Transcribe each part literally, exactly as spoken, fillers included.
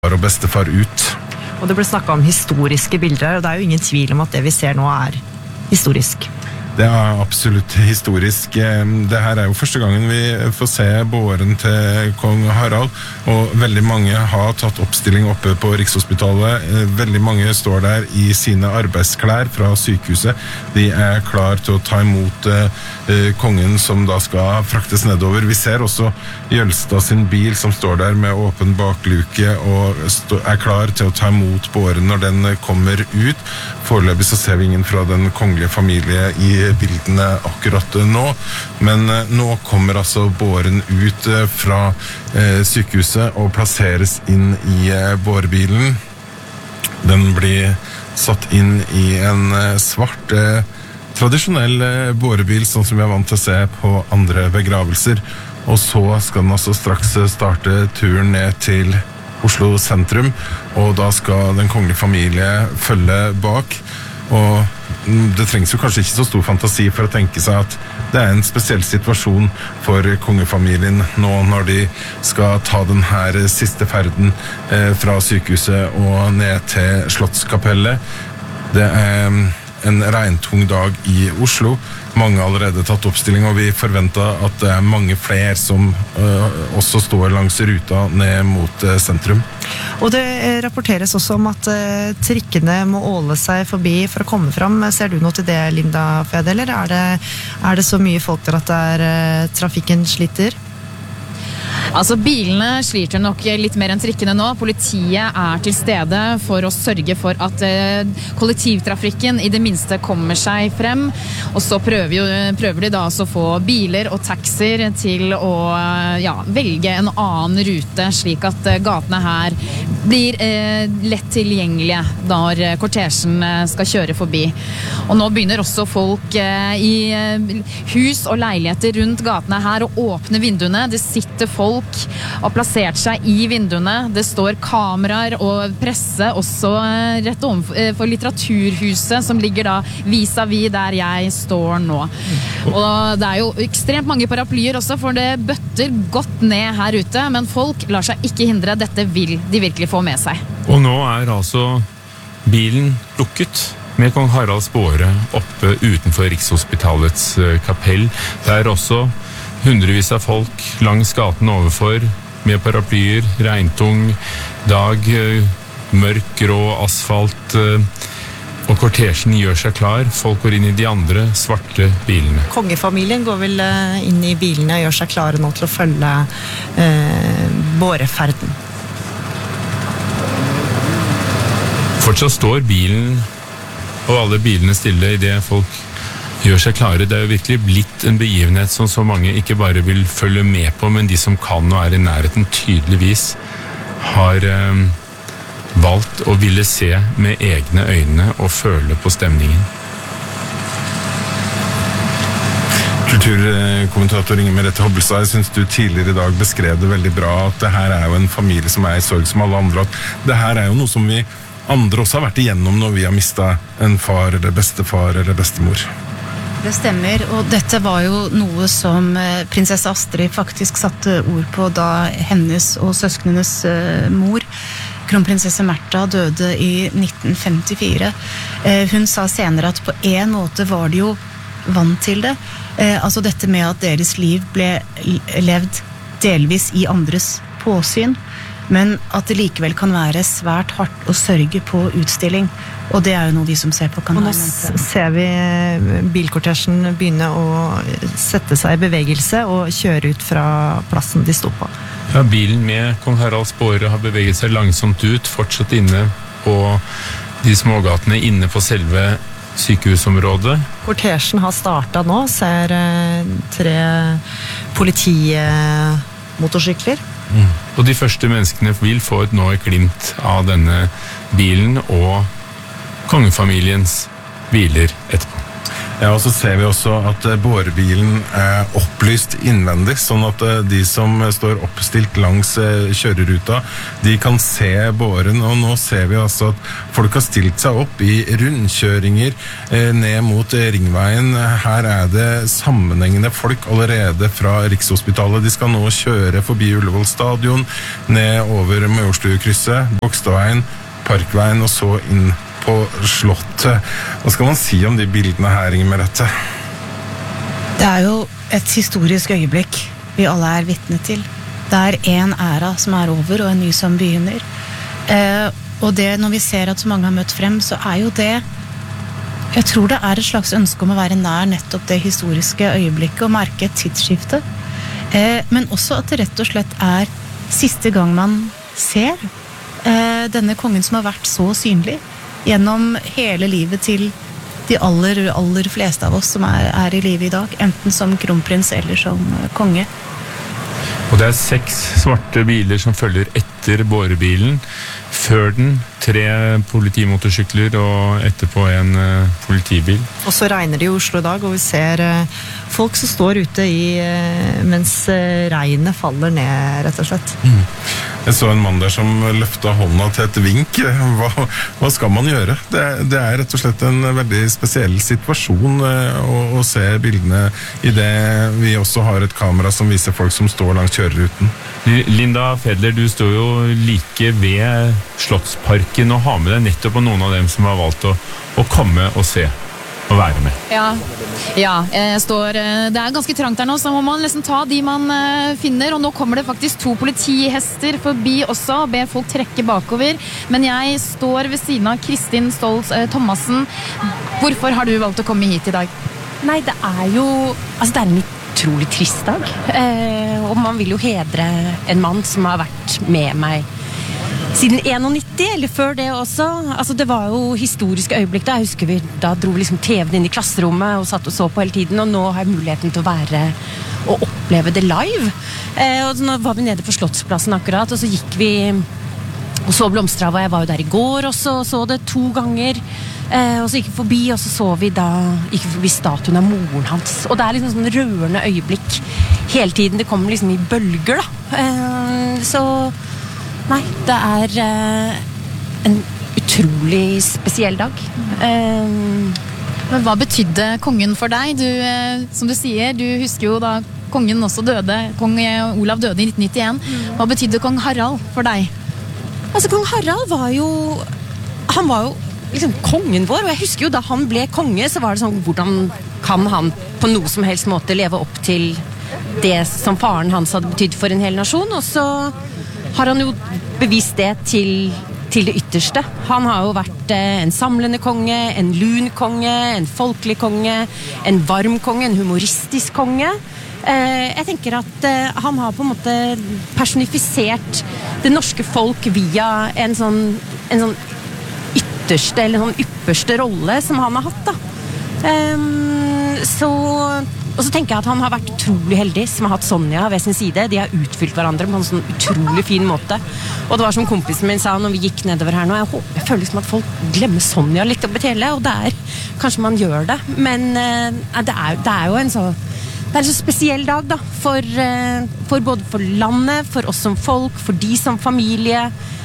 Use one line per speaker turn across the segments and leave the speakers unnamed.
og bestefar ut.
Og det ble snakket om historiske bilder, og det er jo ingen tvil om at det vi ser nå er historisk.
Det er absolutt historisk. Det her er jo første gangen vi får se båren til kong Harald, og veldig mange har tatt oppstilling oppe på Rikshospitalet. Veldig mange står der i sine arbeidsklær fra sykehuset. De er klar til å ta imot eh, kongen som da skal fraktes nedover. Vi ser også Jølstad sin bil som står der med åpen bakluke og er klar til å ta imot båren når den kommer ut. Foreløpig så ser vi ingen fra den kongelige familie i bildene akkurat nå, men nå kommer altså båren ut fra eh, sykehuset og plasseres inn i eh, bårbilen. Den blir satt inn i en eh, svart, eh, tradisjonell eh, bårebil, sånn som vi er vant til å se på andre begravelser, og så skal den altså straks starte turen ned til Oslo sentrum, og da skal den kongelige familie følge bak, og det trengs jo kanskje ikke så stor fantasi for å tenke seg at det er en spesiell situasjon for kongefamilien nå når de skal ta den her siste ferden eh, fra sykehuset og ned til Slottskapellet. Det er en regntung dag i Oslo. Mange har allerede tatt oppstilling, og vi forventer at det er mange flere som uh, også står langs ruta ned mot uh, sentrum.
Og det rapporteres også om at uh, trikkene må åle seg forbi for å komme fram. Ser du noe til det, Linda Fede, eller er det, er det så mye folk der at det er, uh, trafikken sliter?
Altså, bilene sliter nok litt mer enn trikkene nå. Politiet er til stede for å sørge for at eh, kollektivtrafikken i det minste kommer seg frem. Og så prøver, jo, prøver de da også å få biler og taxier til å ja, velge en annen rute, slik at gatene her blir eh, lett tilgjengelige når kortesjen skal kjøre forbi. Og nå begynner også folk eh, i hus og leiligheter rundt gatene her å åpne vinduene. Det sitter folk og plassert seg i vinduene. Det står kameraer og presse også rett overfor litteraturhuset som ligger da vis-à-vis der jeg står nå. Og det er jo ekstremt mange paraplyer også, for det bøtter godt ned her ute, men folk lar seg ikke hindre. Dette vil de virkelig få med seg.
Og nå er altså bilen lukket med kong Haralds båre oppe utenfor Rikshospitalets kapell. Det er også hundrevis av folk langs gaten overfor, med paraplyer, regntung dag, mørk, grå asfalt, og kortesjen gjør seg klar. Folk går inn i de andre svarte bilene.
Kongefamilien går vel inn i bilene og gjør seg klare nå til å følge eh, båreferden.
Fortsatt står bilen og alle bilene stille i det folk gjør seg klare. Det er jo virkelig blitt en begivenhet som så mange ikke bare vil følge med på, men de som kan og er i nærheten tydeligvis har eh, valgt å ville se med egne øyne og føle på stemningen.
Kulturkommentator Inger Merete Hobbelstad, jeg synes du tidligere i dag beskrev det veldig bra, at det her er jo en familie som er i sorg som alle andre, at det her er jo noe som vi andre også har vært igjennom når vi har mistet en far eller bestefar eller bestemor.
Det stemmer, og dette var jo noe som prinsesse Astrid faktisk satte ord på da hennes og søsknenes mor, kronprinsesse Märtha, døde i nitten femtifire. Hun sa senere at på en måte var de jo vant til det. Altså dette med at deres liv ble levd delvis i andres påsyn, men at det likevel kan være svært hardt å sørge på utstilling. Og det er jo noe de som ser på kan
være. Og nå ser vi bilkortesjen begynne å sette seg i bevegelse og kjøre ut fra plassen de sto på.
Ja, bilen med kong Haralds båre har beveget seg langsomt ut, fortsatt inne på de smågatene inne på selve sykehusområdet.
Kortesjen har startet nå, ser tre politimotorsykler.
Mm. Og de første menneskene vil få et nå et glimt av denne bilen og kongefamiliens biler etterpå.
Ja, og så ser vi også at eh, bårebilen er opplyst innvendig, sånn at eh, de som står oppstilt langs eh, kjøreruta, de kan se båren, og nå ser vi altså at folk har stilt seg opp i rundkjøringer eh, ned mot eh, ringveien. Her er det sammenhengende folk allerede fra Rikshospitalet. De skal nå kjøre forbi Ullevål stadion, ned over Majorstukrysset, Bogstadveien, Parkveien og så inn på Slottet. Hva skal man si om de bildene her, Inger Merete?
Det er jo et historisk øyeblikk vi alle er vitne til. Det er en æra som er over og en ny som begynner. Eh, og det, når vi ser at så mange har møtt frem, så er jo det, jeg tror det er et slags ønske om å være nær nettopp det historiske øyeblikket og merke et tidsskifte. Eh, men også at det rett og slett er siste gang man ser eh, denne kongen som har vært så synlig gjennom hele livet til de aller, aller fleste av oss som er, er i livet i dag, enten som kronprins eller som konge.
Og det er seks svarte biler som følger etter bårebilen. Før den tre politimotorsykler og etterpå en uh, politibil.
Og så regner det i Oslo i dag, og vi ser uh, folk som står ute i, uh, mens uh, regnet faller ned, rett og slett.
Mm. Jeg så en mann der som løftet hånda til et vink. Hva, hva skal man gjøre? Det, det er rett og slett en veldig spesiell situasjon uh, å, å se bildene i det vi også har et kamera som viser folk som står langs kjøreruten.
Linda Fedler, du står jo like ved Slottsparken og har med deg nettopp på noen av dem som har valgt å, å komme og se og være med.
Ja, ja jeg står, det er ganske trangt her nå, så må man nesten ta de man uh, finner, og nå kommer det faktisk to politihester forbi også, og ber folk trekke bakover, men jeg står ved siden av Kristin Stolz uh, Thomassen. Hvorfor har du valgt å komme hit i dag?
Nei, det er jo, altså det er en utrolig trist dag, eh, og man vil jo hedre en mann som har vært med meg siden nittien, eller før det også. Altså det var jo historiske øyeblikk da, jeg husker vi, da dro vi liksom T V-en inn i klasserommet og satt og så på hele tiden, og nå har jeg muligheten til å være og oppleve det live. Eh, og nå var vi nede på Slottsplassen akkurat, og så gikk vi og så Blomsterhavet, jeg var jo der i går også, og så det to ganger, eh, og så gikk vi forbi, og så så vi da, gikk vi forbi statuen av moren hans, og det er liksom sånn rørende øyeblikk hele tiden, det kommer liksom i bølger da, eh, så nei, det er eh, en utrolig spesiell dag. Eh,
Men hva betydde kongen for deg? Du, eh, som du sier, du husker jo da kongen også døde, kong Olav døde i nitten nittien. Hva betydde kong Harald for deg?
Altså, kong Harald var jo, han var jo liksom kongen vår, og jeg husker jo da han ble konge, så var det sånn, hvordan kan han på noe som helst måte leve opp til det som faren hans hadde betydd for en hel nasjon, og så har han jo bevist det til, til det ytterste. Han har jo vært eh, en samlende konge, en lun konge, en folkelig konge, en varm konge, en humoristisk konge. Eh, jeg tenker at eh, han har på en måte personifisert det norske folk via en sånn, en sånn ytterste eller sånn ypperste rolle som han har hatt da. Eh, så, og så tenker jeg at han har vært utrolig heldig som har hatt Sonja ved sin side. De har utfylt hverandre på en sånn utrolig fin måte. Og det var som kompisen min sa når vi gikk nedover her nå, jeg, håper, jeg føler liksom at folk glemmer Sonja litt oppi hele, og det er, kanskje man gjør det, men eh, det, er, det er jo en så Det er en så spesiell dag da, for, for både for landet, for oss som folk, for de som familie.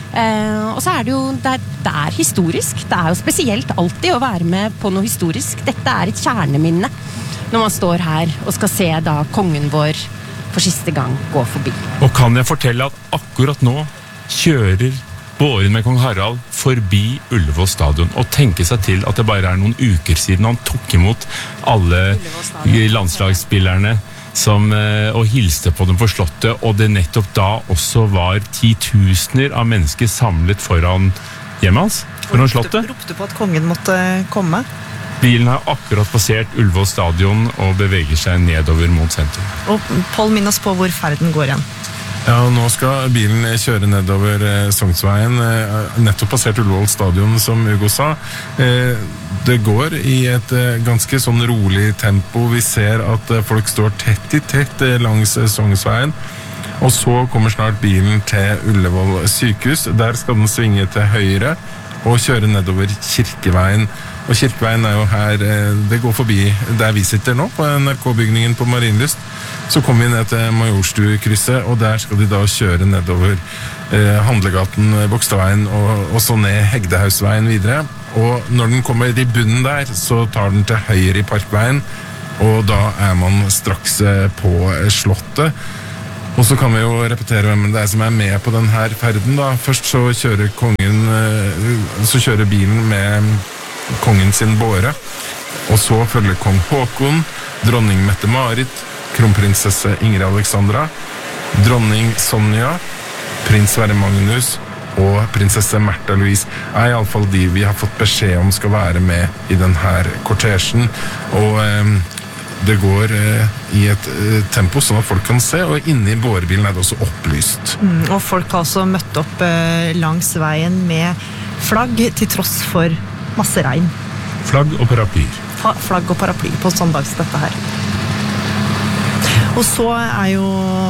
Eh, og så er det jo, det er, det er historisk. Det er jo spesielt alltid å være med på noe historisk. Dette er et kjerneminne når man står her og skal se da kongen vår for siste gang gå forbi.
Og kan jeg fortelle at akkurat nå kjører båren med kong Harald forbi Ullevål stadion, og tenke seg til at det bare er noen uker siden han tok imot alle landslagsspillerne som, og hilste på dem på Slottet, og det nettopp da også var titusener av mennesker samlet foran hjemmet hans, foran Slottet.
Ropte på at kongen måtte komme.
Bilen har akkurat passert Ullevål stadion og beveger seg nedover mot sentrum.
Og Pål, minn oss på hvor ferden går igjen.
Ja, nå skal bilen kjøre nedover eh, Sognsveien, eh, nettopp passert Ullevål stadion, som Hugo sa. Eh, det går i et eh, ganske sånn rolig tempo. Vi ser at eh, folk står tett i tett eh, langs eh, Sognsveien. Og så kommer snart bilen til Ullevål sykehus. Der skal den svinge til høyre. og kjøre nedover Kirkeveien. Og Kirkeveien er jo her, det går forbi der vi sitter nå, på N R K-bygningen på Marienlyst. Så kommer vi ned til Majorstukrysset, og der skal de da kjøre nedover eh, Handlegaten, Bogstadveien, og, og så ned Hegdehausveien videre. Og når den kommer i bunnen der, så tar den til høyre i Parkveien, og da er man straks på Slottet. Og så kan vi jo repetere hvem det er som er med på denne ferden da. Først så kjører kongen, så kjører bilen med kongen sin båre, og så følger kong Håkon, dronning Mette-Marit, kronprinsesse Ingrid Alexandra, dronning Sonja, prins Sverre Magnus og prinsesse Märtha Louise er i alle fall de vi har fått beskjed om skal være med i denne kortesjen. Og eh, det går eh, i et eh, tempo sånn at folk kan se, og inne i bårebilen er det også opplyst.
Mm, og folk har også møtt opp eh, langs veien med flagg til tross for masse regn.
Flagg og paraplyer.
Flagg og paraply på sånn dag som dette her. Og så er jo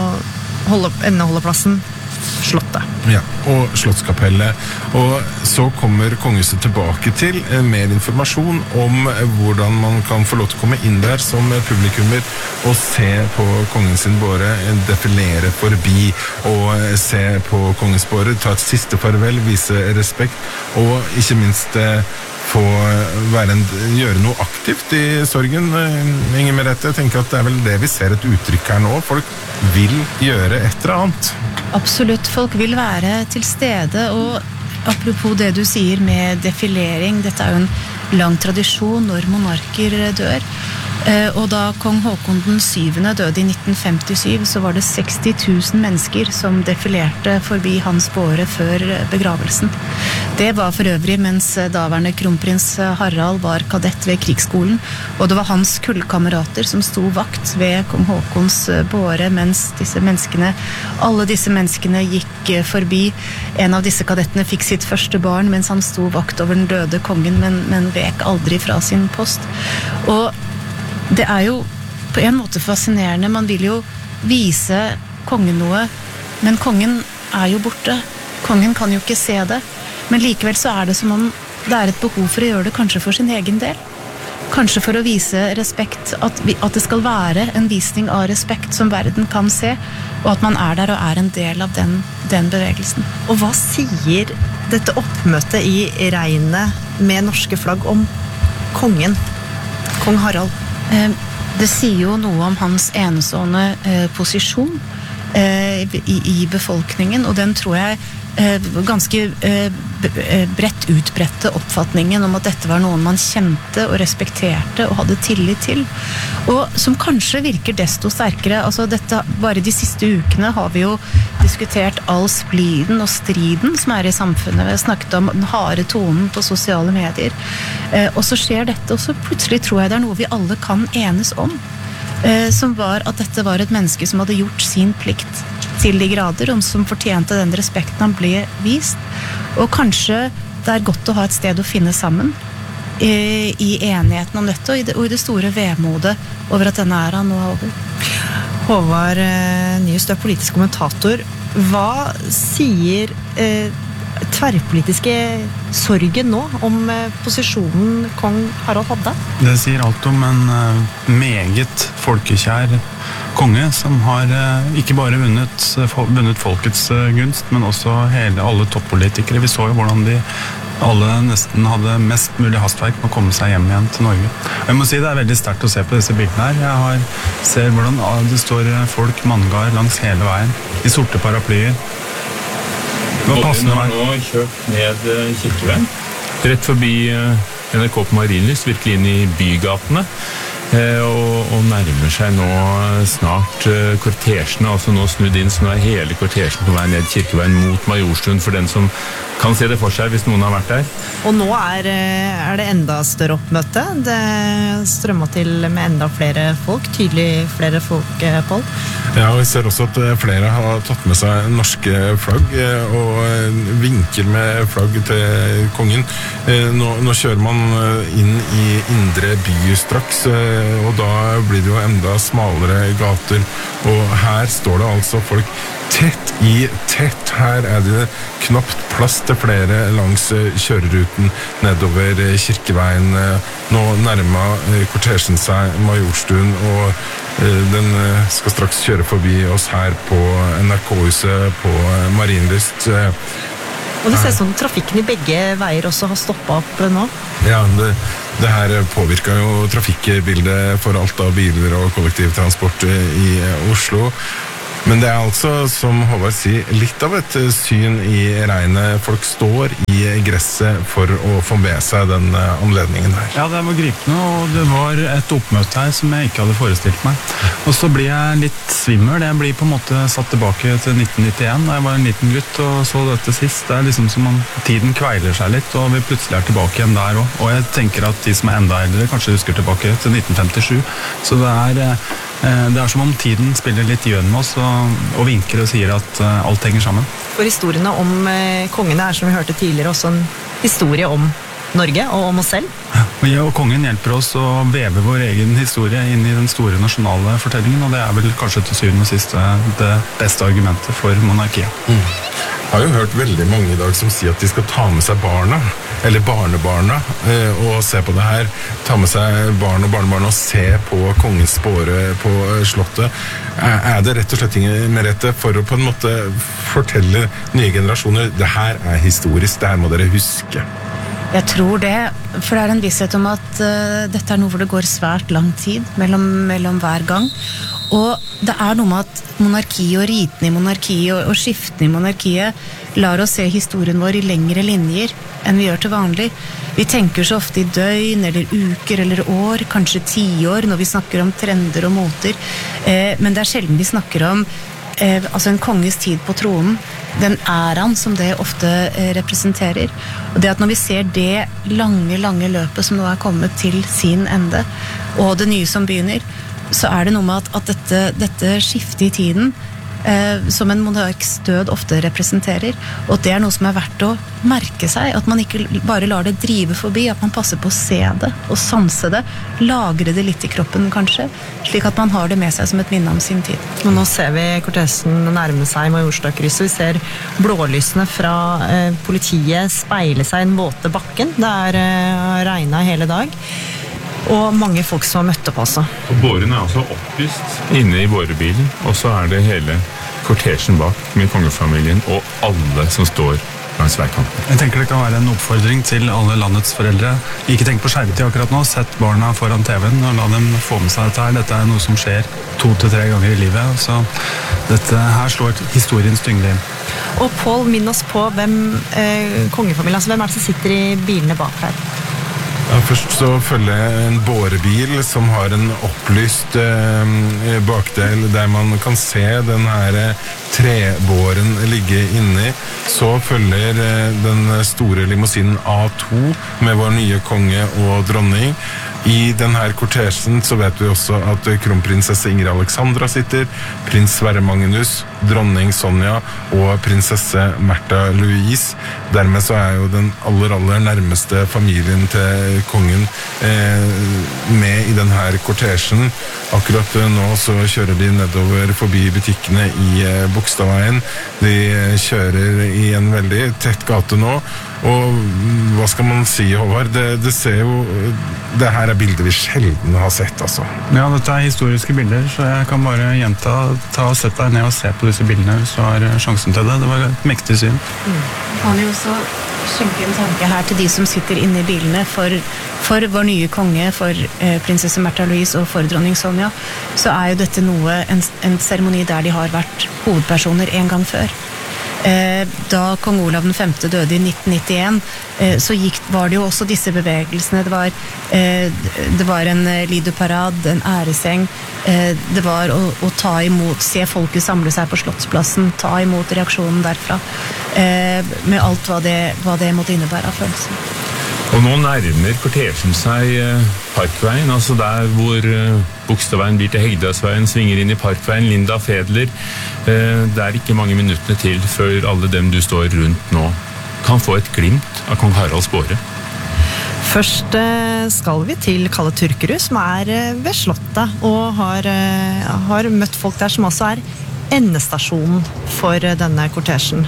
holde, endeholdeplassen Slottet.
Ja, og Slottskapellet. Og så kommer kongehuset tilbake til eh, mer informasjon om eh, hvordan man kan få lov til å komme inn der som publikummer og se på kongen sin båre, eh, defilere forbi og eh, se på kongens båre, ta et siste farvel, vise respekt og ikke minst eh, få være en, gjøre noe aktivt i sorgen. Inger Merete, jeg tenker at det er vel det vi ser et uttrykk her nå. Folk vil gjøre et eller annet.
Absolutt, folk vil være til stede, og apropos det du sier med defilering, dette er jo en lang tradisjon når monarker dør. Og da kong Håkon den syvende døde i nitten femtisyv, så var det seksti tusen mennesker som defilerte forbi hans båre før begravelsen. Det var for øvrig mens daværende kronprins Harald var kadett ved krigsskolen, og det var hans kullkamerater som sto vakt ved kong Håkons båre mens disse menneskene, alle disse menneskene gikk forbi. En av disse kadettene fikk sitt første barn mens han sto vakt over den døde kongen, men, men vek aldri fra sin post. Og det er jo på en måte fascinerende. Man vil jo vise kongen noe, men kongen er jo borte. Kongen kan jo ikke se det. Men likevel så er det som om det er et behov for å gjøre det kanskje for sin egen del. Kanskje for å vise respekt, at, vi, at det skal være en visning av respekt som verden kan se, og at man er der og er en del av den, den bevegelsen.
Og hva sier dette oppmøtet i regnet med norske flagg om kongen, kong Harald?
Det sier jo noe om hans enestående eh, posisjon eh, i, i befolkningen, og den tror jeg eh, ganske eh, bredt utbredte oppfatningen om at dette var noen man kjente og respekterte og hadde tillit til, og som kanskje virker desto sterkere. Altså dette, bare de siste ukene har vi jo diskutert all spliden og striden som er i samfunnet. Vi har snakket om den harde tonen på sosiale medier, eh, og så skjer dette, og så plutselig tror jeg det er noe vi alle kan enes om, eh, som var at dette var et menneske som hadde gjort sin plikt til de grader, og som fortjente den respekten han ble vist. Og kanskje det er godt å ha et sted å finne sammen i, i enigheten om dette, og i det, og i det store vemodet over at denne æraen nå er over.
Håvard Nyhus, du er politisk kommentator. Hva sier eh, tverrpolitiske sorgen nå om eh, posisjonen kong Harald hadde?
Det sier alt om en uh, meget folkekjær konge som har uh, ikke bare vunnet, uh, vunnet folkets uh, gunst, men også hele, alle toppolitikere. Vi så jo hvordan de alle nesten hadde mest mulig hastverk med å komme seg hjem igjen til Norge. Og jeg må si det er veldig sterkt å se på disse bildene her. Jeg har, ser hvordan uh, det står folk manngard langs hele veien i sorte paraplyer.
Nå har nå kjørt ned Kirkeveien, rett forbi N R K på Marienlyst, virkelig inn i bygatene, og, og nærmer seg nå snart kortesjene, altså nå snudd inn, så nå er hele kortesjen på vei ned Kirkeveien mot Majorstuen, for den som kan se det for seg hvis noen har vært der.
Og nå er, er det enda større oppmøte. Det strømmer til med enda flere folk, tydelig flere folk, Pål.
Ja, og jeg ser også at flere har tatt med seg norske flagg og vinker med flagg til kongen. Nå, nå kjører man inn i indre by straks, og da blir det jo enda smalere gater, og her står det altså folk tett i tett. Her er det knapt plass til flere langs kjøreruten nedover Kirkeveien. Nå nærmer kortesjen seg Majorstuen, og den skal straks kjøre forbi oss her på N R K-huset på Marienlyst.
Og det ser ut som trafikken i begge veier også har stoppet opp nå.
Ja, det, det her påvirker jo trafikkbildet for alt av biler og kollektivtransport i Oslo. Men det er altså, som Håvard sier, litt av et syn i regnet. Folk står i gresset for å få med seg den anledningen her.
Ja, det var gripende, og det var et oppmøte her som jeg ikke hadde forestilt meg. Og så blir jeg litt svimmel. Jeg blir på en måte satt tilbake til nitten nittien, da jeg var en liten gutt og så dette sist. Det er liksom som om tiden kveiler seg litt, og vi plutselig er tilbake igjen der også. Og jeg tenker at de som er enda eldre kanskje husker tilbake til nitten femtisju. Så det er... Det er som om tiden spiller litt gjøn med oss og, og vinker og sier at uh, alt henger sammen.
For historiene om uh, kongene er, som vi hørte tidligere, også en historie om Norge og om oss selv.
Og jeg og kongen hjelper oss å veve vår egen historie inn i den store nasjonale fortellingen, og det er vel kanskje til syvende og siste det beste argumentet for monarkiet.
Mm. Jeg har jo hørt veldig mange i dag som sier at de skal ta med seg barna, eller barnebarna, og se på det her. Ta med seg barn og barnebarn og se på kongens båre på slottet. Er det rett og slett med rette for å på en måte fortelle nye generasjoner det her er historisk, det her må dere huske?
Jeg tror det, for det er en visshet om at uh, dette er noe hvor det går svært lang tid mellom, mellom hver gang. Og det er noe med at monarkiet og ritene i monarkiet og, og skiftene i monarkiet lar oss se historien vår i lengre linjer enn vi gjør til vanlig. Vi tenker så ofte i døgn eller uker eller år, kanskje tiår når vi snakker om trender og moter, eh, men det er sjelden vi snakker om eh, altså en konges tid på tronen, den æraen som det ofte eh, representerer. Og det at når vi ser det lange, lange løpet som nå er kommet til sin ende, og det nye som begynner, så er det noe med at, at dette, dette skiftet i tiden eh, som en monarks død ofte representerer, og at det er noe som er verdt å merke seg, at man ikke bare lar det drive forbi, at man passer på å se det og sanse det, lagre det litt i kroppen kanskje, slik at man har det med seg som et minne om sin tid.
Og nå ser vi kortesen nærme seg Majorstadkrysset, vi ser blålysene fra eh, politiet speile seg i den våte bakken, det er eh, regnet hele dag. Og mange folk som har møtt opp også.
Og båren er altså opplyst inne i bårebilen, og så er det hele kortesjen bak med kongefamilien og alle som står langs veikanten.
Jeg tenker det kan være en oppfordring til alle landets foreldre. Ikke tenk på skjermtid akkurat nå, sett barna foran T V-en og la dem få med seg dette her. Dette er noe som skjer to til tre ganger i livet, så dette her slår historiens tyngde inn.
Og Pål, minn oss på hvem eh, kongefamilien, altså hvem er det som sitter i bilene bak her?
Ja, først så følger jeg en bårebil som har en opplyst eh, bakdel der man kan se den her trebåren ligge inni. Så følger eh, den store limousinen A to med vår nye konge og dronning. I denne kortesjen så vet vi også at kronprinsesse Ingrid Alexandra sitter, prins Sverre Magnus, dronning Sonja og prinsesse Märtha Louise. Dermed så er jo den aller, aller nærmeste familien til kongen eh, med i denne kortesjen. Akkurat nå så kjører de nedover forbi butikkene i eh, Bogstadveien. De kjører i en veldig tett gate nå. Og hva skal man si, Håvard? Det, det ser jo... Det her er bilder vi sjelden har sett, altså.
Ja, dette er historiske bilder, så jeg kan bare gjenta, ta og sette deg ned og se på disse bildene hvis du har sjansen til det. Det var et mektig syn.
Mm. Kan jo også skjenke en tanke her til de som sitter inne i bilene for, for vår nye konge, for eh, prinsesse Märtha Louise og for dronning Sonja, så er jo dette noe, en, en seremoni der de har vært hovedpersoner en gang før. Da kong Olav den femte døde i nitten nittien, så gikk, var det jo også disse bevegelsene. Det var, det var en lidoparad, en æreseng. Det var å, å ta imot, se folket samle seg på Slottsplassen, ta imot reaksjonen derfra, med alt hva det, hva det måtte innebære av følelser.
Og nå nærmer kortesjen seg Parkveien, altså der hvor Bogstadveien blir til Hegdehaugsveien, svinger inn i Parkveien, Linda Fedler. Det er ikke mange minuttene til før alle dem du står rundt nå kan få et glimt av kong Haralds båre.
Først skal vi til Kalle Turkerud, som er ved Slottet, og har, har møtt folk der som også er endestasjonen for denne kortesjen?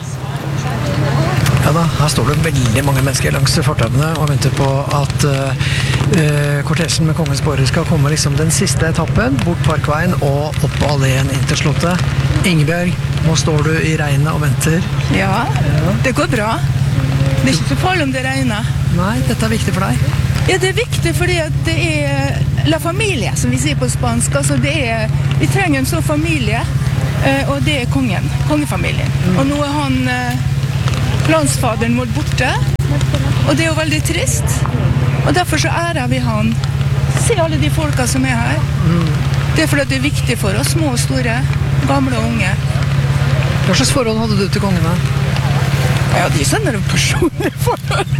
Ja da, her står det veldig mange mennesker langs fortavene og venter på at uh, kortesjen med kongens båre skal komme liksom den siste etappen, bort Parkveien og opp på alléen inn til slottet. Ingebjørg, nå står du i regnet og venter.
Ja, det går bra. Det er ikke så farlig om det regner.
Nei, dette er viktig for deg.
Ja, det er viktig fordi at det er la familia, som vi sier på spansk. Altså det er, vi trenger en sånn familie, og det er kongen, kongefamilien. Og nå er han... landsfaderen vår borte, og det er jo veldig trist, og derfor så ærer vi han. Se alle de folka som er her. Mm. Det er fordi det er viktig for oss, små og store, gamle og unge.
Hva slags forhold hadde du til kongene?
Ja, de sender jo personlige forhold.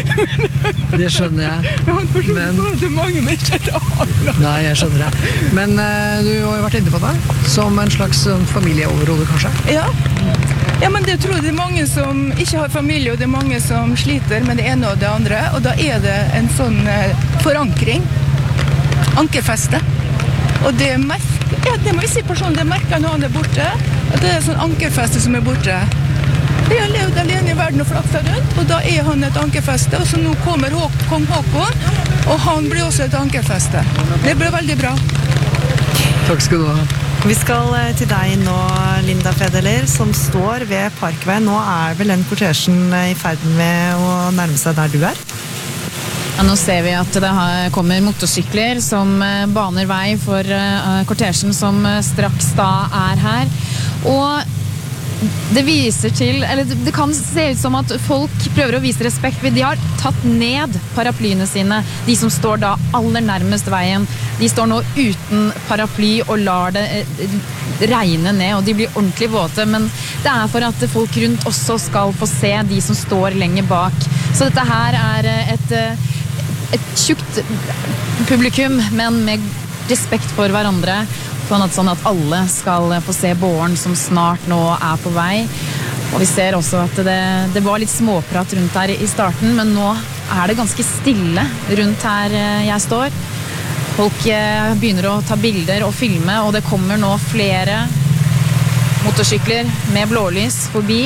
Det skjønner jeg.
Jeg har personlige forhold til mange, men ikke til alle.
Nei, jeg skjønner det. Men uh, du har jo vært inne på det, som en slags um, familieoverhode, kanskje?
Ja. Ja, men det tror jeg det er mange som ikke har familie, og det er mange som sliter med det ene og det andre, og da er det en sånn eh, forankring, ankerfeste. Og det merker, ja, det må vi si personlig, det merker når han er borte, at det er sånn ankerfeste som er borte. Vi har levd alene i verden og flakta rundt, og da er han et ankerfeste, og så nå kommer Hå- kong Håkon, og han blir også et ankerfeste. Det blir veldig bra.
Takk skal du ha.
Vi skal til deg nå, Linda Fedeler, som står ved Parkveien. Nå er vel den kortesjen i ferd med å nærme seg der du er?
Ja, nå ser vi at det kommer motorsykler som baner vei for kortesjen som straks da er her. Og det viser til, eller det kan se ut som at folk prøver å vise respekt, de har tatt ned paraplyene sine, de som står da aller nærmest veien. De står nå uten paraply og lar det regne ned, og de blir ordentlig våte, men det er for at folk rundt også skal få se de som står lenger bak. Så dette her er et, et tjukt publikum, men med respekt for hverandre, sånn at alle skal få se båren som snart nå er på vei. Og vi ser også at det, det var litt småprat rundt her i starten, men nå er det ganske stille rundt her jeg står. Folk begynner å ta bilder og filme, og det kommer nå flere motorsykler med blålys forbi.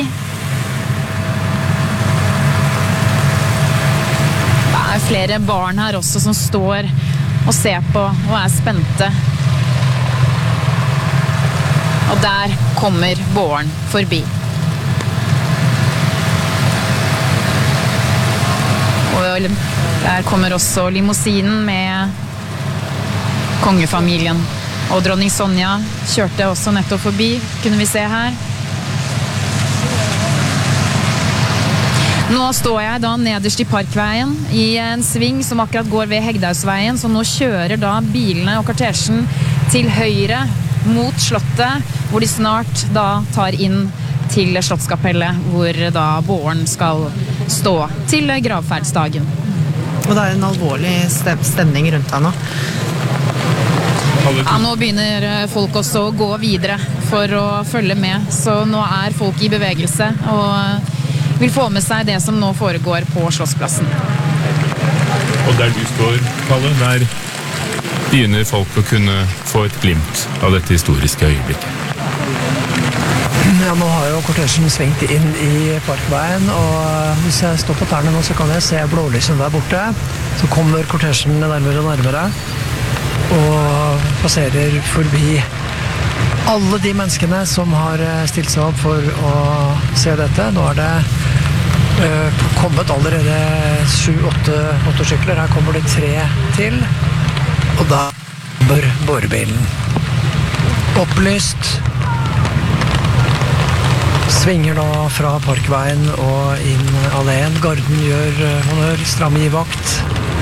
Det er flere barn her også som står og ser på og er spente. Og der kommer båren forbi. Og der kommer også limousinen med kongefamilien. Og dronning Sonja kjørte også nettopp forbi, kunne vi se her. Nå står jeg da nederst i Parkveien, i en sving som akkurat går ved Hegdausveien, så nå kjører da bilene og kortesjen til høyre mot slottet, hvor de snart da tar inn til slottskapellet, hvor da båren skal stå til gravferdsdagen.
Og det er en alvorlig stemning rundt her nå.
Ja, nå begynner folk også å gå videre for å følge med, så nå er folk i bevegelse og vil få med seg det som nå foregår på Slottsplassen.
Og der du står, Kalle, der begynner folk å kunne få et glimt av dette historiske øyeblikket.
Ja, nå har jo kortesjen svingt inn i Parkveien, og hvis jeg står på tærne nå, så kan jeg se blålysen der borte. Så kommer kortesjen nærmere og nærmere, og passerer forbi alle de menneskene som har stilt seg opp for å se dette. Nå er det uh, kommet allerede sju-åtte motorsykler. Her kommer det tre til, og da kommer bårebilen. Opplyst. Svinger da fra Parkveien og inn alene. Garden gjør honnør, stram i vakt.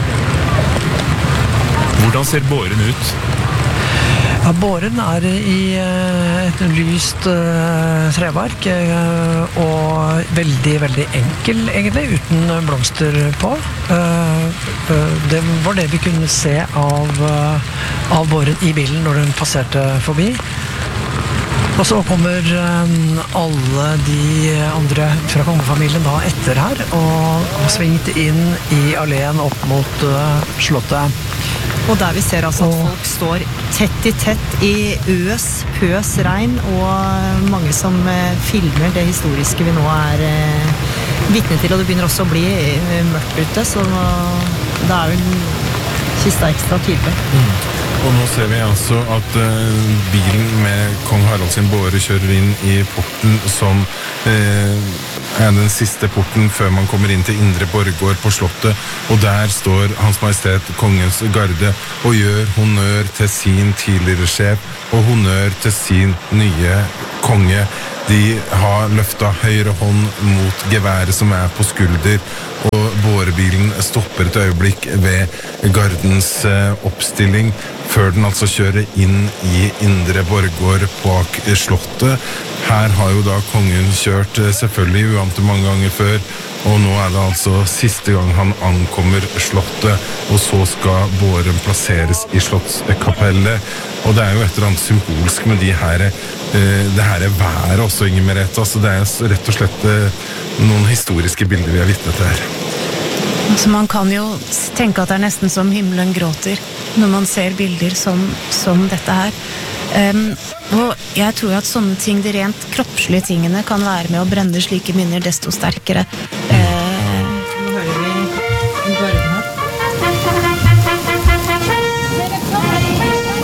Hvordan ser båren ut?
Ja, båren er i et lyst uh, treverk uh, og veldig, veldig enkel egentlig, uten blomster på. Uh, uh, det var det vi kunne se av, uh, av båren i bilen når den passerte forbi. Og så kommer um, alle de andre fra kongefamilien da etter her, og har svingt inn i alléen opp mot uh, slottet.
Og der vi ser altså at folk står tett i tett i øs, pøs regn, og mange som eh, filmer det historiske vi nå er eh, vitne til, og det begynner også å bli eh, mørkt ute, så nå, da er vel kista ekstra tydelig.
Mm. Og nå ser vi altså at eh, bilen med kong Harald sin båre kjører inn i porten som eh, er den siste porten før man kommer inn til Indre Borggård på slottet, og der står Hans Majestet Kongens Garde og gjør honnør til sin tidligere sjef og honnør til sin nye konge. De har løftet høyre hånd mot geværet som er på skulder, og bårebilen stopper et øyeblikk ved gardens eh, oppstilling, før den altså kjører inn i Indre Borggård bak slottet. Her har jo da kongen kjørt eh, selvfølgelig uante mange ganger før, og nå er det altså siste gang han ankommer slottet, og så skal båren plasseres i slottskapellet. Og det er jo et eller annet symbolsk med de her, eh, det her er været også, Inger Merete. Altså, det er rett og slett eh, noen historiske bilder vi har vitnet til her.
Altså, man kan jo tenke at det er nesten som himmelen gråter når man ser bilder som, som dette her. Um, og jeg tror at sånne ting, de rent kroppslige tingene, kan være med å brenne slike minner desto sterkere.